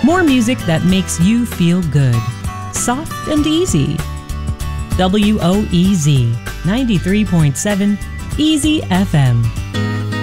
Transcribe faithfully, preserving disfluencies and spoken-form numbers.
More music that makes you feel good. Soft and easy. W O E Z ninety-three point seven Easy F M.